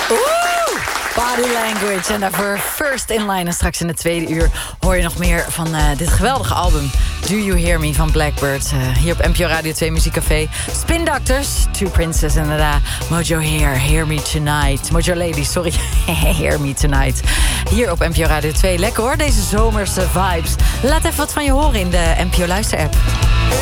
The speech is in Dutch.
Body Language en daarvoor First in Line. En straks in het tweede uur hoor je nog meer van dit geweldige album Do You Hear Me van Blackbird. Hier op NPO Radio 2 Muziekcafé. Spin Doctors, Two Princes en daarna Mojo Hair, Hear Me Tonight. Mojo Ladies, sorry. Hear Me Tonight. Hier op NPO Radio 2. Lekker hoor, deze zomerse vibes. Laat even wat van je horen in de NPO Luister-app.